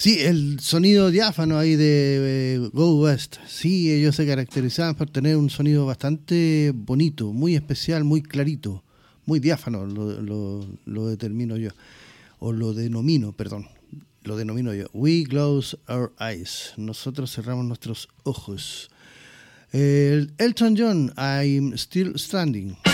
Sí, el sonido diáfano ahí de Go West. Sí, ellos se caracterizaban por tener un sonido bastante bonito, muy especial, muy clarito, muy diáfano, lo determino yo. O lo denomino, perdón. Lo denomino yo. We close our eyes. Nosotros cerramos nuestros ojos. Elton John, I'm Still Standing.